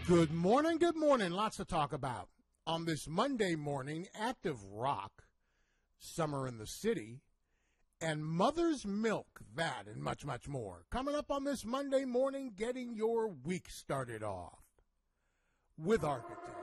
Good morning, good morning. Lots to talk about. On this Monday morning, Active Rock, Summer in the City, and Mother's Milk, that and much, much more. Coming up on this Monday morning, getting your week started off with Architect.